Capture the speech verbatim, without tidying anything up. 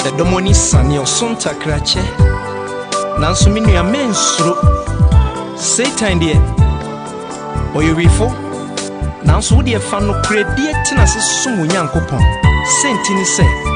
The domoni sani osonta krache. Nanso mi nua mensuro. Satan de oyewifo. Nanso wo de fa no kredie tina se sumu Nyankopon. Sentini se